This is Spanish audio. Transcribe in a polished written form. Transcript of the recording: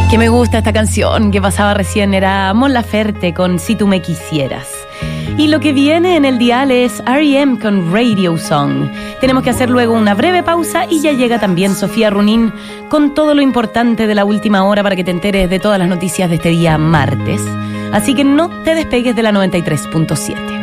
Que me gusta esta canción que pasaba recién, era Mon Laferte con Si tú me quisieras. Y lo que viene en el dial es R.E.M. con Radio Song. Tenemos que hacer luego una breve pausa y ya llega también Sofía Runín con todo lo importante de la última hora para que te enteres de todas las noticias de este día martes. Así que no te despegues de la 93.7.